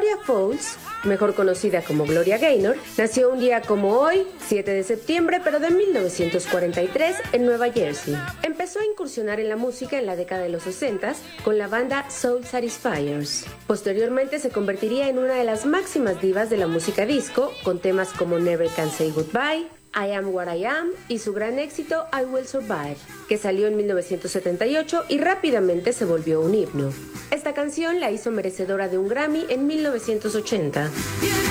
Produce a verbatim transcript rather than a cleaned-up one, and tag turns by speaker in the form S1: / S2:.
S1: Gloria Fowles, mejor conocida como Gloria Gaynor, nació un día como hoy, siete de septiembre, pero de mil novecientos cuarenta y tres, en Nueva Jersey. Empezó a incursionar en la música en la década de los sesenta con la banda Soul Satisfiers. Posteriormente se convertiría en una de las máximas divas de la música disco, con temas como Never Can Say Goodbye, I Am What I Am y su gran éxito I Will Survive, que salió en mil novecientos setenta y ocho y rápidamente se volvió un himno. Esta canción la hizo merecedora de un Grammy en mil novecientos ochenta.